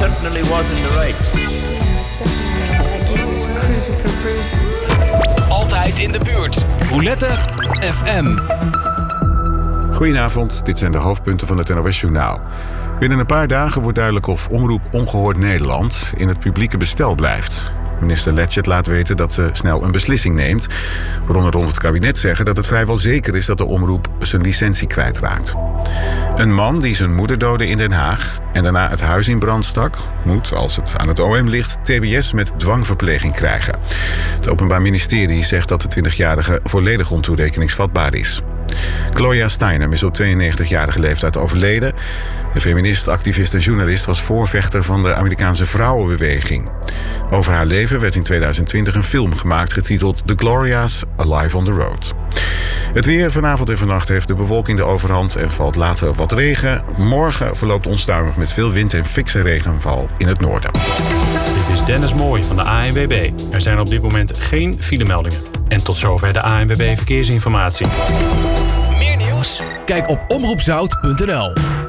certainly was in the right. Altijd in de buurt. Roulette FM. Goedenavond, dit zijn de hoofdpunten van het NOS-journaal. Binnen een paar dagen wordt duidelijk of Omroep Ongehoord Nederland in het publieke bestel blijft. Minister Leggett laat weten dat ze snel een beslissing neemt. Bronnen rond het kabinet zeggen dat het vrijwel zeker is dat de omroep zijn licentie kwijtraakt. Een man die zijn moeder doodde in Den Haag en daarna het huis in brand stak, moet, als het aan het OM ligt, TBS met dwangverpleging krijgen. Het Openbaar Ministerie zegt dat de 20-jarige volledig ontoerekeningsvatbaar is. Gloria Steinem is op 92-jarige leeftijd overleden. De feminist, activist en journalist was voorvechter van de Amerikaanse vrouwenbeweging. Over haar leven werd in 2020 een film gemaakt getiteld The Gloria's Alive on the Road. Het weer vanavond en vannacht heeft de bewolking de overhand en valt later wat regen. Morgen verloopt onstuimig met veel wind en fikse regenval in het noorden. Dit is Dennis Mooij van de ANWB. Er zijn op dit moment geen filemeldingen. En tot zover de ANWB Verkeersinformatie. Meer nieuws? Kijk op omroepzout.nl.